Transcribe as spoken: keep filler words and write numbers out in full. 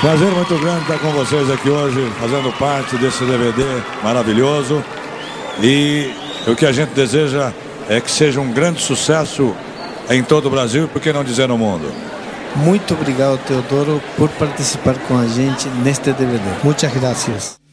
Prazer muito grande estar com vocês aqui hoje, fazendo parte desse D V D maravilhoso. E o que a gente deseja é que seja um grande sucesso em todo o Brasil, por que não dizer no mundo. Muito obrigado, Teodoro, por participar com a gente neste D V D. Muitas graças.